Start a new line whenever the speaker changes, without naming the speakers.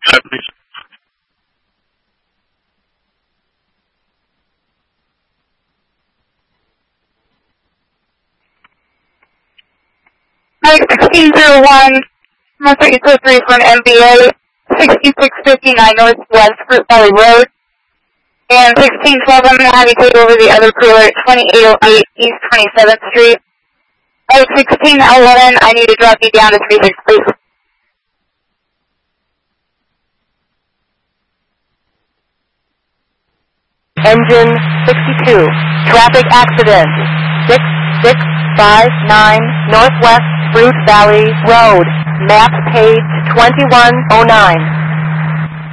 please.
Mike 1601, Monster East 03 for an MBA, 6659 Northwest Fruit Valley Road. And 1612, I'm going to have you take over the other cooler at 2808 East 27th Street. At 1611, I need to drop you down to 36, please.
Engine 62, traffic accident, 6659 Northwest Fruit Valley Road, map page 2109.